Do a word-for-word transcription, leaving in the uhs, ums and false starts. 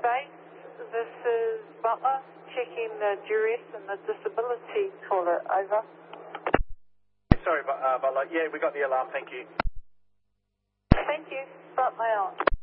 base. This is Butler, checking the duress and the disability caller. Over. Sorry, uh, Butler. Yeah, we got the alarm. Thank you. Thank you. Start my on.